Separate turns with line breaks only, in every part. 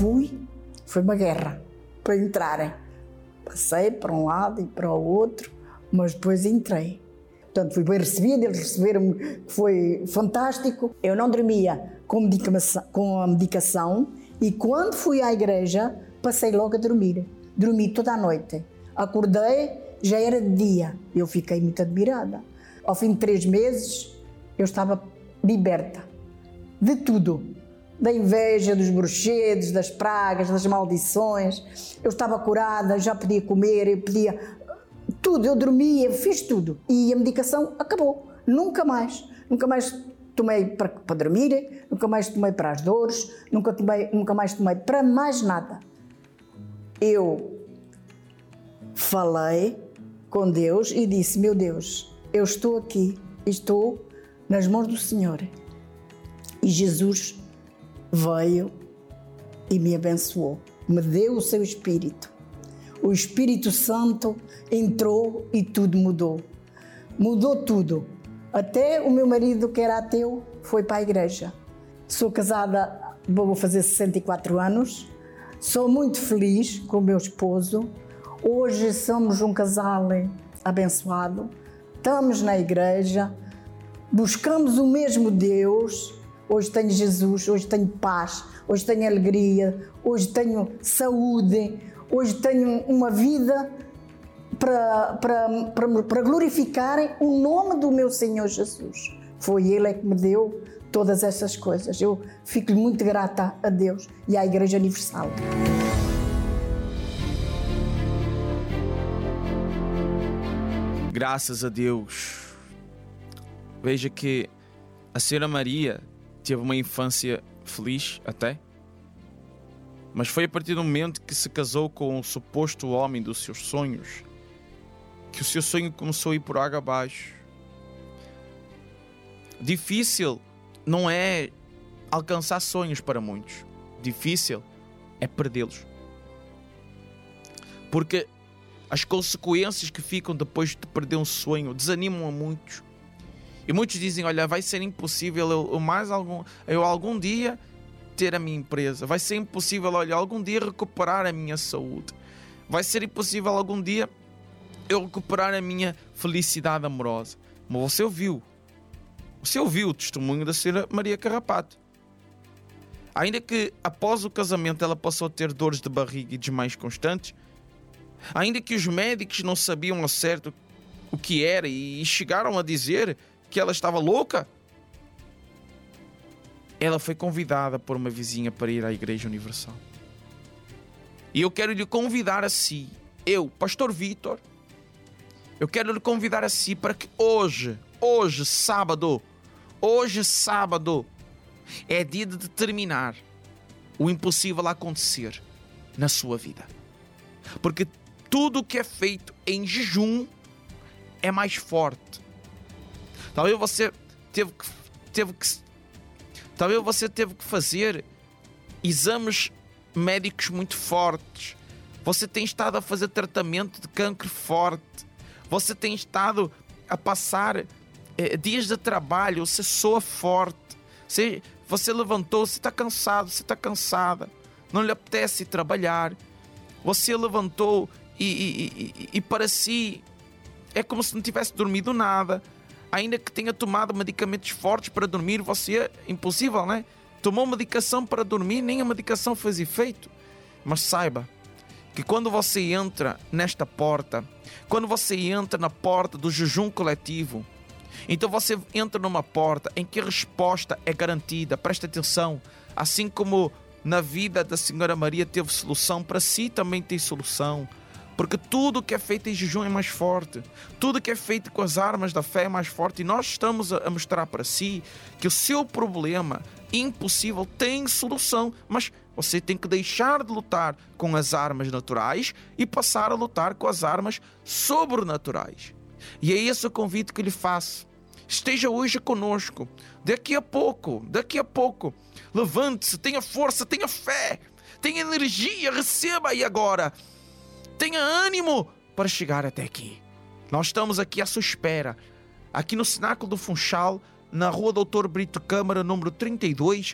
foi uma guerra para entrarem. Passei para um lado e para o outro, mas depois entrei. Portanto, fui bem recebida, eles receberam-me, foi fantástico. Eu não dormia com a medicação e quando fui à igreja, passei logo a dormir. Dormi toda a noite. Acordei, já era de dia. Eu fiquei muito admirada. Ao fim de 3 meses, eu estava liberta de tudo. Da inveja, dos bruxedos, das pragas, das maldições. Eu estava curada, já podia comer, eu podia... Tudo, eu dormia, fiz tudo. E a medicação acabou. Nunca mais tomei para dormir, nunca mais tomei para as dores, nunca mais tomei para mais nada. Eu falei com Deus e disse, meu Deus, eu estou aqui, estou nas mãos do Senhor. E Jesus veio e me abençoou, me deu o seu Espírito. O Espírito Santo entrou e tudo mudou. Mudou tudo. Até o meu marido, que era ateu, foi para a igreja. Sou casada, vou fazer 64 anos. Sou muito feliz com o meu esposo. Hoje somos um casal abençoado. Estamos na igreja. Buscamos o mesmo Deus. Hoje tenho Jesus, hoje tenho paz, hoje tenho alegria, hoje tenho saúde, hoje tenho uma vida para glorificar o nome do meu Senhor Jesus. Foi Ele que me deu todas essas coisas. Eu fico muito grata a Deus e à Igreja Universal.
Graças a Deus. Veja que a Senhora Maria teve uma infância feliz até, mas foi a partir do momento que se casou com o suposto homem dos seus sonhos que o seu sonho começou a ir por água abaixo. Difícil não é alcançar sonhos para muitos, difícil é perdê-los, porque as consequências que ficam depois de perder um sonho desanimam a muitos. E muitos dizem, olha, vai ser impossível eu algum dia ter a minha empresa. Vai ser impossível, olha, algum dia recuperar a minha saúde. Vai ser impossível algum dia eu recuperar a minha felicidade amorosa. Mas você ouviu o testemunho da Senhora Maria Carrapato. Ainda que após o casamento ela passou a ter dores de barriga e desmaios constantes, ainda que os médicos não sabiam ao certo o que era e chegaram a dizer que ela estava louca, ela foi convidada por uma vizinha para ir à Igreja Universal. E eu quero lhe convidar a si, eu, Pastor Vítor, eu quero lhe convidar a si para que hoje sábado, é dia de determinar o impossível a acontecer na sua vida. Porque tudo o que é feito em jejum é mais forte. Talvez você teve que fazer exames médicos muito fortes. Você tem estado a fazer tratamento de cancro forte. Você tem estado a passar dias de trabalho. Você soa forte. Você levantou, você está cansado, você está cansada. Não lhe apetece trabalhar. Você levantou e para si é como se não tivesse dormido nada. Ainda que tenha tomado medicamentos fortes para dormir, você é impossível, né? Tomou medicação para dormir, nem a medicação fez efeito. Mas saiba que quando você entra nesta porta, quando você entra na porta do jejum coletivo, então você entra numa porta em que a resposta é garantida. Presta atenção, assim como na vida da Senhora Maria teve solução, para si também tem solução. Porque tudo que é feito em jejum é mais forte. Tudo que é feito com as armas da fé é mais forte. E nós estamos a mostrar para si que o seu problema impossível tem solução. Mas você tem que deixar de lutar com as armas naturais e passar a lutar com as armas sobrenaturais. E é esse o convite que lhe faço. Esteja hoje conosco. Daqui a pouco, levante-se, tenha força, tenha fé, tenha energia, receba aí agora. Tenha ânimo para chegar até aqui. Nós estamos aqui à sua espera, aqui no Cenáculo do Funchal, na Rua Doutor Brito Câmara, número 32,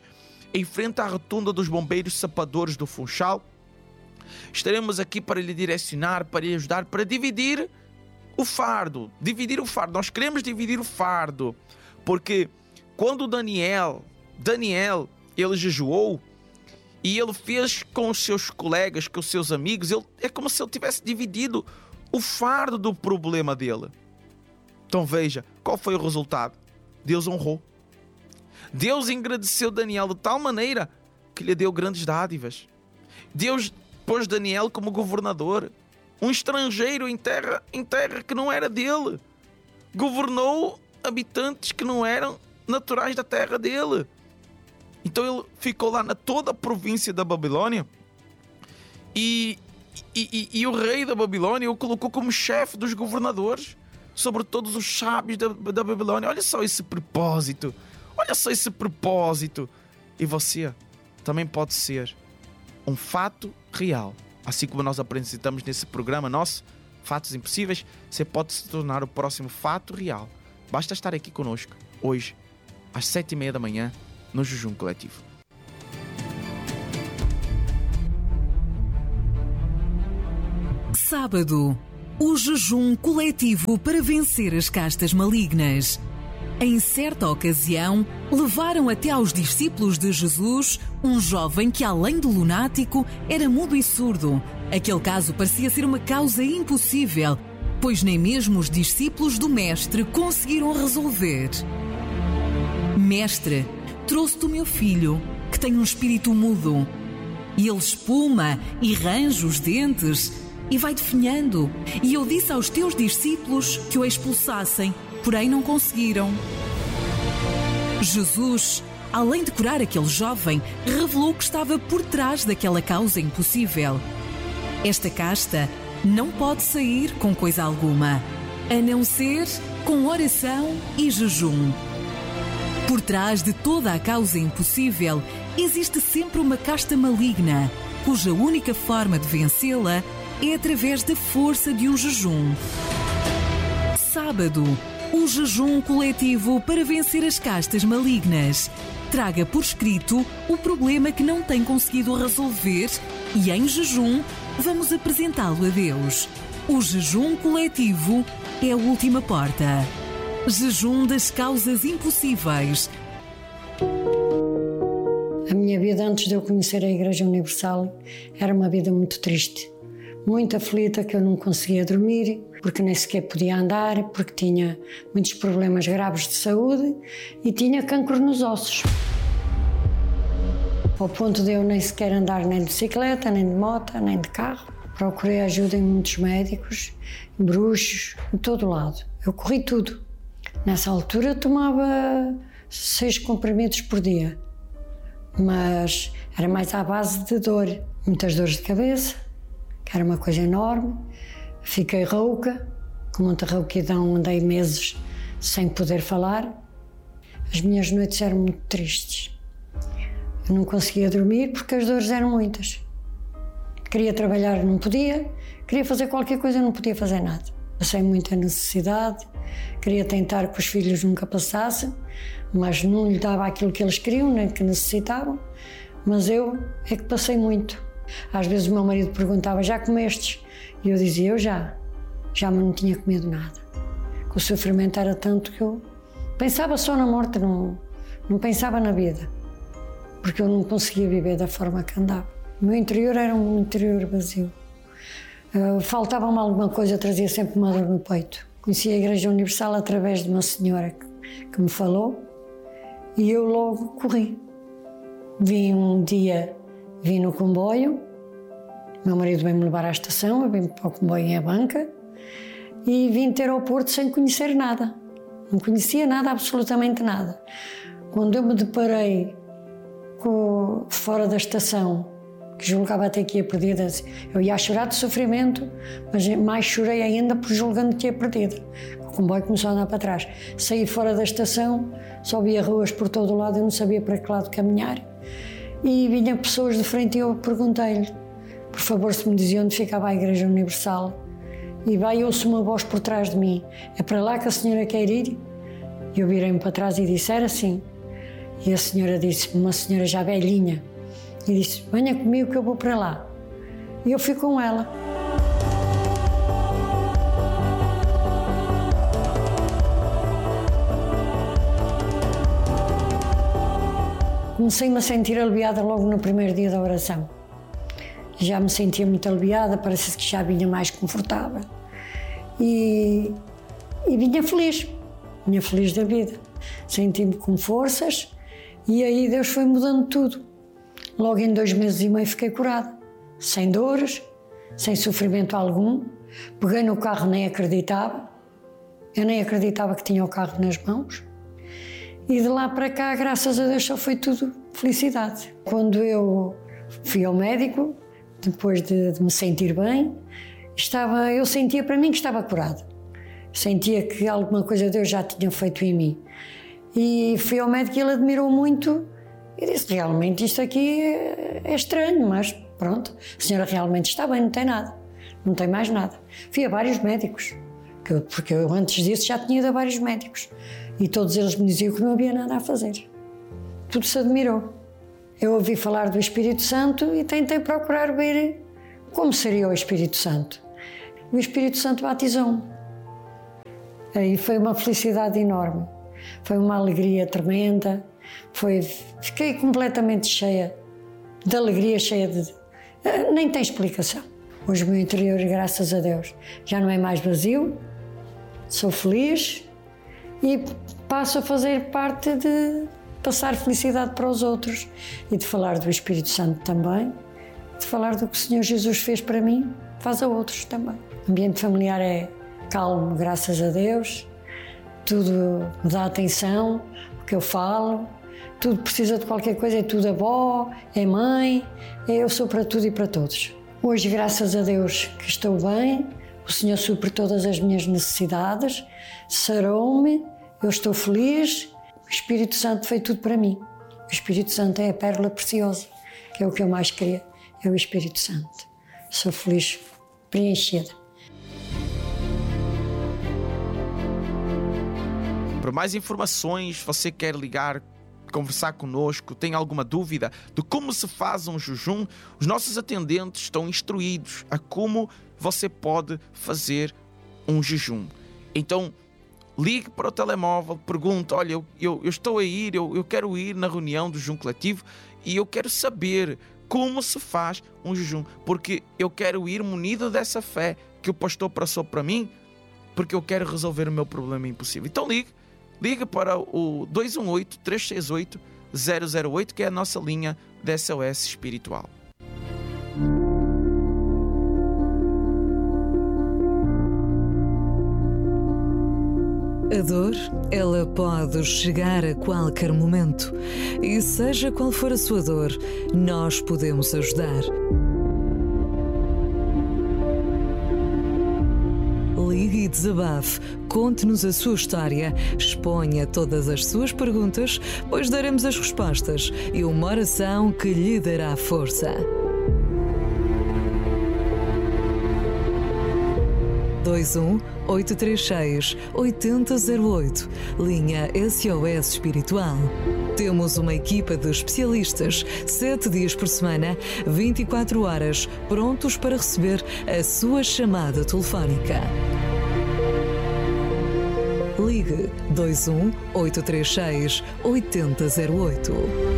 em frente à rotunda dos bombeiros sapadores do Funchal. Estaremos aqui para lhe direcionar, para lhe ajudar, para dividir o fardo. Dividir o fardo. Nós queremos dividir o fardo. Porque quando Daniel, ele jejuou e ele fez com os seus colegas, com os seus amigos, é como se ele tivesse dividido o fardo do problema dele. Então veja, qual foi o resultado? Deus honrou. Deus engrandeceu Daniel de tal maneira que lhe deu grandes dádivas. Deus pôs Daniel como governador, um estrangeiro em terra que não era dele. Governou habitantes que não eram naturais da terra dele. Então ele ficou lá na toda a província da Babilônia e o rei da Babilônia o colocou como chefe dos governadores sobre todos os sábios da Babilônia. Olha só esse propósito. Olha só esse propósito. E você também pode ser um fato real. Assim como nós apresentamos nesse programa nosso, Fatos Impossíveis, você pode se tornar o próximo fato real. Basta estar aqui conosco, hoje, às 7h30 da manhã, no Jejum Coletivo.
Sábado, o jejum coletivo para vencer as castas malignas. Em certa ocasião, levaram até aos discípulos de Jesus um jovem que, além de lunático, era mudo e surdo. Aquele caso parecia ser uma causa impossível, pois nem mesmo os discípulos do Mestre conseguiram resolver. Mestre, trouxe-te o meu filho, que tem um espírito mudo. E ele espuma e range os dentes e vai definhando. E eu disse aos teus discípulos que o expulsassem, porém não conseguiram. Jesus, além de curar aquele jovem, revelou que estava por trás daquela causa impossível. Esta casta não pode sair com coisa alguma, a não ser com oração e jejum. Por trás de toda a causa impossível, existe sempre uma casta maligna, cuja única forma de vencê-la é através da força de um jejum. Sábado, o jejum coletivo para vencer as castas malignas. Traga por escrito o problema que não tem conseguido resolver e, em jejum, vamos apresentá-lo a Deus. O jejum coletivo é a última porta. Jejum das causas impossíveis.
A minha vida antes de eu conhecer a Igreja Universal era uma vida muito triste. Muito aflita, que eu não conseguia dormir, porque nem sequer podia andar, porque tinha muitos problemas graves de saúde e tinha cancro nos ossos. Ao ponto de eu nem sequer andar nem de bicicleta, nem de moto, nem de carro. Procurei ajuda em muitos médicos, em bruxos, em todo lado. Eu corri tudo. Nessa altura eu tomava 6 comprimidos por dia, mas era mais à base de dor. Muitas dores de cabeça, que era uma coisa enorme. Fiquei rouca, com muita rouquidão, andei meses sem poder falar. As minhas noites eram muito tristes. Eu não conseguia dormir porque as dores eram muitas. Queria trabalhar, não podia. Queria fazer qualquer coisa, não podia fazer nada. Passei muita necessidade. Queria tentar que os filhos nunca passassem, mas não lhe dava aquilo que eles queriam, nem que necessitavam. Mas eu é que passei muito. Às vezes o meu marido perguntava, já comestes? E eu dizia, eu já, mas não tinha comido nada. O sofrimento era tanto que eu pensava só na morte, não pensava na vida, porque eu não conseguia viver da forma que andava. O meu interior era um interior vazio. Faltava-me alguma coisa, trazia sempre uma dor no peito. Conheci a Igreja Universal através de uma senhora que me falou e eu logo corri. Um dia vim no comboio, meu marido veio-me levar à estação, eu vim para o comboio em Abanca e vim ter ao Porto sem conhecer nada. Não conhecia nada, absolutamente nada. Quando eu me deparei fora da estação, que julgava até que ia perdida, eu ia chorar de sofrimento, mas mais chorei ainda por julgando que ia perdida. O comboio começou a andar para trás. Saí fora da estação, só via ruas por todo o lado, eu não sabia para que lado caminhar. E vinha pessoas de frente e eu perguntei-lhe, por favor, se me dizia onde ficava a Igreja Universal. E vai, ouço uma voz por trás de mim, é para lá que a senhora quer ir? E eu virei-me para trás e disse, era assim. E a senhora disse, uma senhora já velhinha, e disse, venha comigo que eu vou para lá. E eu fui com ela. Comecei-me a sentir aliviada logo no primeiro dia da oração. Já me sentia muito aliviada, parece que já vinha mais confortável. E vinha feliz da vida. Senti-me com forças e aí Deus foi mudando tudo. Logo em 2 meses e meio fiquei curada, sem dores, sem sofrimento algum. Peguei no carro, nem acreditava. Eu nem acreditava que tinha o carro nas mãos. E de lá para cá, graças a Deus, só foi tudo felicidade. Quando eu fui ao médico, depois de me sentir bem, eu sentia para mim que estava curada. Sentia que alguma coisa Deus já tinha feito em mim. E fui ao médico e ele admirou muito e disse, realmente isto aqui é estranho, mas pronto, a senhora realmente está bem, não tem nada, não tem mais nada. Fui a vários médicos, porque eu antes disso já tinha ido a vários médicos e todos eles me diziam que não havia nada a fazer. Tudo se admirou. Eu ouvi falar do Espírito Santo e tentei procurar ver como seria o Espírito Santo. O Espírito Santo batizou-me. Aí foi uma felicidade enorme, foi uma alegria tremenda, fiquei completamente cheia de alegria, nem tem explicação. Hoje o meu interior, graças a Deus, já não é mais vazio, sou feliz e passo a fazer parte de passar felicidade para os outros e de falar do Espírito Santo também, de falar do que o Senhor Jesus fez para mim, faz a outros também. O ambiente familiar é calmo, graças a Deus, tudo me dá atenção, o que eu falo, tudo precisa de qualquer coisa, é tudo avó, é mãe, eu sou para tudo e para todos. Hoje, graças a Deus, que estou bem, o Senhor supre todas as minhas necessidades, sarou-me, eu estou feliz, o Espírito Santo fez tudo para mim. O Espírito Santo é a pérola preciosa, que é o que eu mais queria, é o Espírito Santo. Sou feliz, preenchida.
Para mais informações, você quer ligar, conversar conosco, tem alguma dúvida de como se faz um jejum, os nossos atendentes estão instruídos a como você pode fazer um jejum. Então, ligue para o telemóvel, pergunte, olha, eu estou a ir, eu quero ir na reunião do jejum coletivo e eu quero saber como se faz um jejum, porque eu quero ir munido dessa fé que o pastor passou para mim, porque eu quero resolver o meu problema impossível. Então ligue para o 218-368-008, que é a nossa linha de SOS espiritual.
A dor, ela pode chegar a qualquer momento. E seja qual for a sua dor, nós podemos ajudar. Ligue e desabafe, conte-nos a sua história, exponha todas as suas perguntas, pois daremos as respostas e uma oração que lhe dará força. 21-836-8008, linha SOS Espiritual. Temos uma equipa de especialistas, 7 dias por semana, 24 horas, prontos para receber a sua chamada telefónica. Ligue 21-836-8008.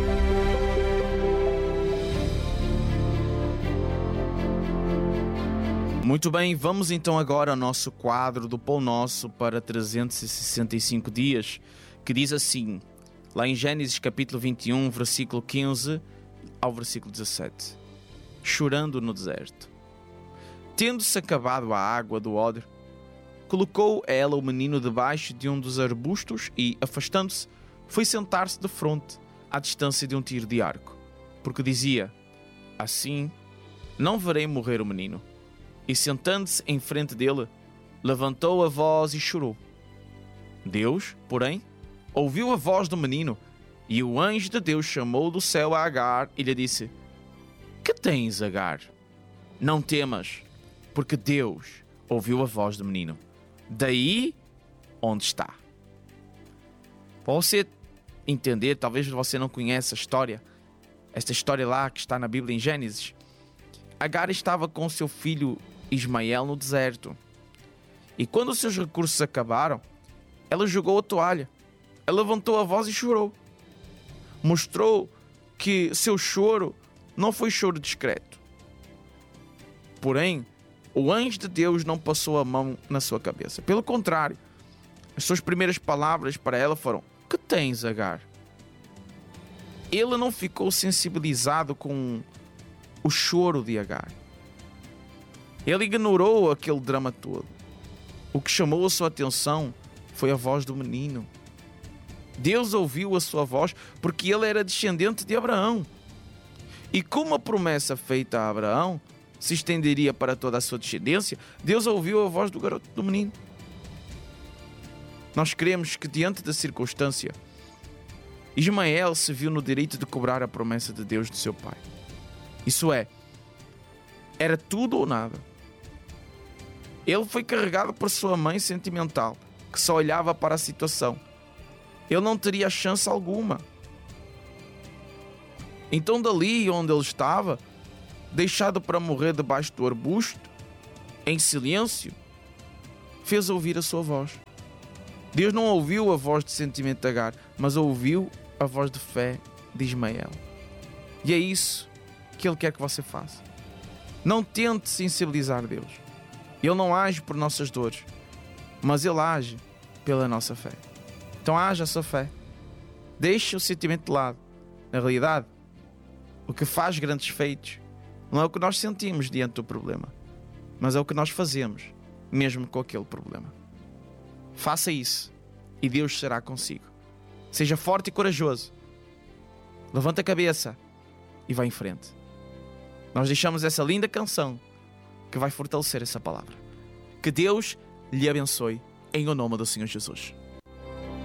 Muito bem, vamos então agora ao nosso quadro do Pão Nosso para 365 dias, que diz assim, lá em Gênesis capítulo 21, versículo 15 ao versículo 17. Chorando no deserto. Tendo-se acabado a água do odre, colocou ela o menino debaixo de um dos arbustos e, afastando-se, foi sentar-se de fronte, à distância de um tiro de arco, porque dizia, assim não verei morrer o menino. E sentando-se em frente dele, levantou a voz e chorou. Deus, porém, ouviu a voz do menino, e o anjo de Deus chamou do céu a Agar e lhe disse, que tens, Agar? Não temas, porque Deus ouviu a voz do menino, daí onde está. Para você entender, talvez você não conheça a história, esta história lá que está na Bíblia em Gênesis. Agar estava com seu filho Ismael no deserto. E quando os seus recursos acabaram, ela jogou a toalha. Ela levantou a voz e chorou. Mostrou que seu choro não foi choro discreto. Porém, o anjo de Deus não passou a mão na sua cabeça. Pelo contrário, as suas primeiras palavras para ela foram: "Que tens, Agar?" Ele não ficou sensibilizado com o choro de Agar. Ele ignorou aquele drama todo. O que chamou a sua atenção foi a voz do menino. Deus ouviu a sua voz porque ele era descendente de Abraão. E como a promessa feita a Abraão se estenderia para toda a sua descendência, Deus ouviu a voz do garoto, do menino. Nós cremos que, diante da circunstância, Ismael se viu no direito de cobrar a promessa de Deus de seu pai. Isso é, era tudo ou nada. Ele foi carregado por sua mãe sentimental, que só olhava para a situação. Ele não teria chance alguma. Então, dali onde ele estava, deixado para morrer debaixo do arbusto, em silêncio, fez ouvir a sua voz. Deus não ouviu a voz de sentimento de Agar, mas ouviu a voz de fé de Ismael. E é isso que Ele quer que você faça. Não tente sensibilizar Deus. Ele não age por nossas dores, mas Ele age pela nossa fé. Então haja a sua fé. Deixe o sentimento de lado. Na realidade, o que faz grandes feitos não é o que nós sentimos diante do problema, mas é o que nós fazemos mesmo com aquele problema. Faça isso e Deus será consigo. Seja forte e corajoso. Levanta a cabeça e vá em frente. Nós deixamos essa linda canção que vai fortalecer essa palavra. Que Deus lhe abençoe em o nome do Senhor Jesus.